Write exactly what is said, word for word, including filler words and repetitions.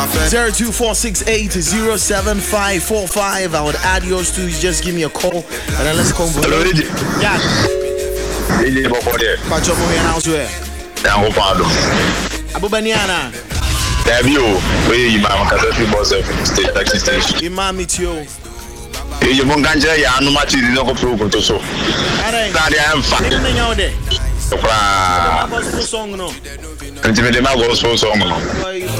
zero two four six eight zero seven five four five. I would add yours too. Just give me a call and then let's convert. Hello, Eddie. Yeah. Eddie, what there? Pacho mo here now swear. Na ho pado. Abu Baniana. Have you? We imam kasati boss of state taxi station. Imam it you. You won't ganja ya no machi di no ko pro to so. Are. Na dia am fa. Ni na nyawde. Fra. Gospel song no. Nti me de ma gospel song no.